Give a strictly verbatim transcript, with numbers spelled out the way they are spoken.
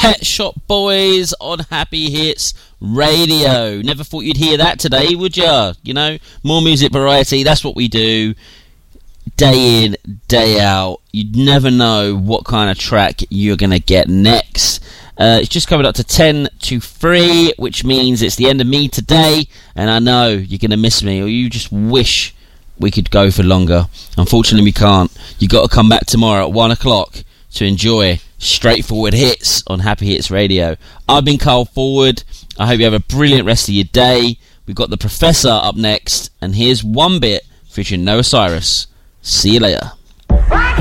Pet Shop Boys on Happy Hits Radio. Never thought you'd hear that today, would ya? You know, more music variety, that's what we do. Day in, day out. You'd never know what kind of track you're going to get next. Uh, it's just coming up to ten to three, which means it's the end of me today, and I know you're going to miss me, or you just wish we could go for longer. Unfortunately, we can't. You've got to come back tomorrow at one o'clock to enjoy straightforward hits on Happy Hits Radio. I've been Carl Forward. I hope you have a brilliant rest of your day. We've got the Professor up next, and here's One Bit featuring Noah Cyrus. See you later.